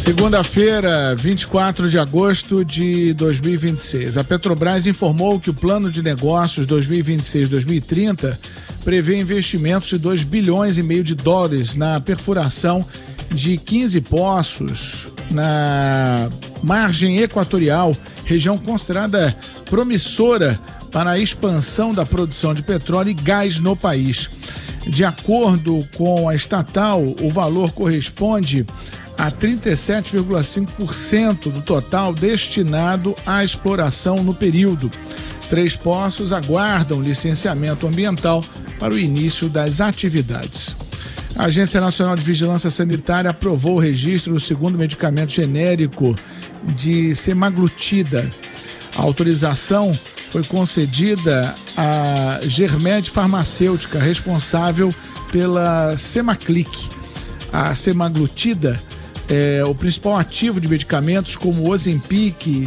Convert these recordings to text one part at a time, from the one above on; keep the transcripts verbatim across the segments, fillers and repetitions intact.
Segunda-feira, vinte e quatro de agosto de dois mil e vinte e seis. A Petrobras informou que o plano de negócios dois mil e vinte e seis a dois mil e trinta prevê investimentos de dois bilhões e meio de dólares na perfuração de quinze poços na margem equatorial, região considerada promissora para a expansão da produção de petróleo e gás no país. De acordo com a estatal, o valor corresponde a trinta e sete vírgula cinco por cento do total destinado à exploração no período. Três poços aguardam licenciamento ambiental para o início das atividades. A Agência Nacional de Vigilância Sanitária aprovou o registro do segundo medicamento genérico de semaglutida. A autorização foi concedida à Germed Farmacêutica, responsável pela Semaclic. A semaglutida é o principal ativo de medicamentos como o Ozempic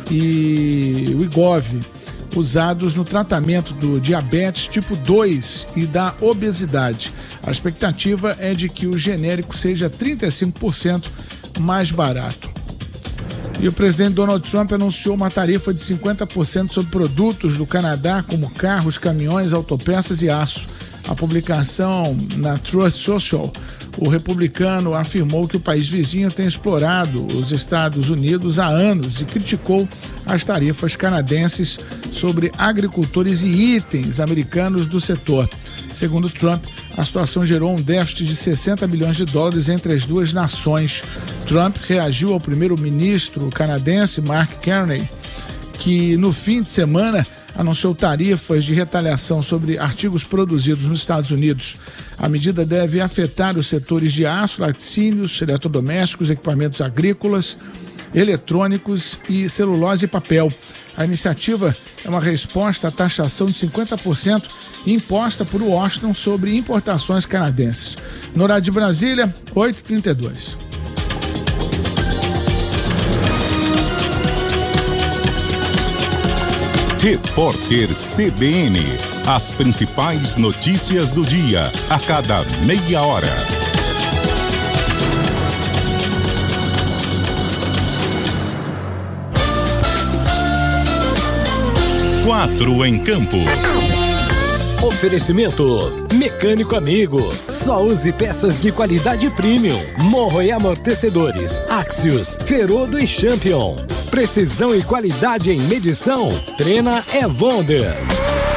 e o Wegovy, usados no tratamento do diabetes tipo dois e da obesidade. A expectativa é de que o genérico seja trinta e cinco por cento mais barato. E o presidente Donald Trump anunciou uma tarifa de cinquenta por cento sobre produtos do Canadá, como carros, caminhões, autopeças e aço. A publicação na Truth Social, o republicano afirmou que o país vizinho tem explorado os Estados Unidos há anos e criticou as tarifas canadenses sobre agricultores e itens americanos do setor. Segundo Trump, a situação gerou um déficit de sessenta bilhões de dólares entre as duas nações. Trump reagiu ao primeiro-ministro canadense Mark Carney, que no fim de semana anunciou tarifas de retaliação sobre artigos produzidos nos Estados Unidos. A medida deve afetar os setores de aço, laticínios, eletrodomésticos, equipamentos agrícolas, eletrônicos e celulose e papel. A iniciativa é uma resposta à taxação de cinquenta por cento imposta por Washington sobre importações canadenses. No horário de Brasília, oito e trinta e dois. Repórter C B N. As principais notícias do dia, a cada meia hora. Quatro em campo. Oferecimento Mecânico Amigo. Só use peças de qualidade premium. Morro e amortecedores. Axios, Ferodo e Champion. Precisão e qualidade em medição. Trena Evonder.